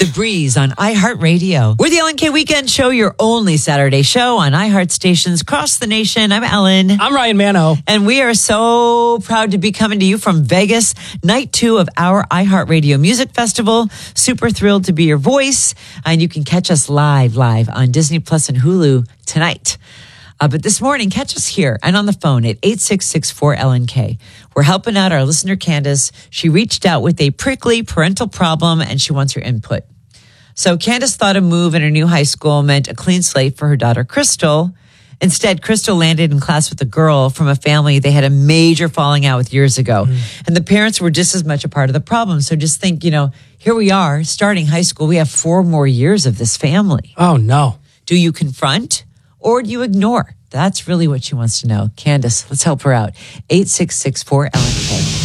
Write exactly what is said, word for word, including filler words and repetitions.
The Breeze on iHeartRadio. We're the Ellen K Weekend Show, your only Saturday show on iHeart stations across the nation. I'm Ellen. I'm Ryan Mano. And we are so proud to be coming to you from Vegas, night two of our iHeartRadio Music Festival. Super thrilled to be your voice. And you can catch us live, live on Disney Plus and Hulu tonight. Uh, but this morning, catch us here and on the phone at eight six six four L N K. We're helping out our listener, Candace. She reached out with a prickly parental problem and she wants your input. So Candace thought a move in her new high school meant a clean slate for her daughter, Crystal. Instead, Crystal landed in class with a girl from a family they had a major falling out with years ago. Mm. And the parents were just as much a part of the problem. So just think, you know, here we are starting high school. We have four more years of this family. Oh, no. Do you confront or do you ignore? That's really what she wants to know. Candace, let's help her out. eight six six four L N K.